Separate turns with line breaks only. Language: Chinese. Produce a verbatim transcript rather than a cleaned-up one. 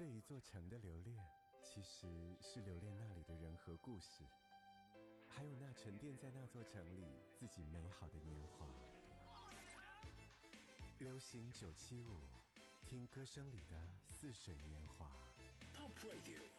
对一座城的留恋，其实是留恋那里的人和故事，还有那沉淀在那座城里自己美好的年华。流行九七五，听歌声里的似水年华。
Top Radio。